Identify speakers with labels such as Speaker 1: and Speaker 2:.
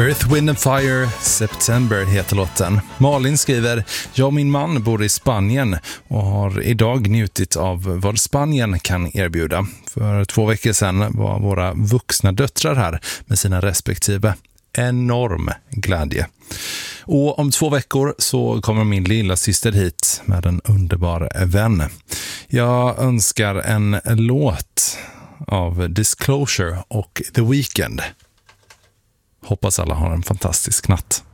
Speaker 1: Earth, Wind and Fire, September heter låten. Malin skriver: jag och min man bor i Spanien och har idag njutit av vad Spanien kan erbjuda. För 2 veckor sedan var våra vuxna döttrar här med sina respektive. Enorm glädje. Och om 2 veckor så kommer min lilla syster hit med en underbar vän. Jag önskar en låt av Disclosure och The Weeknd. Hoppas alla har en fantastisk natt.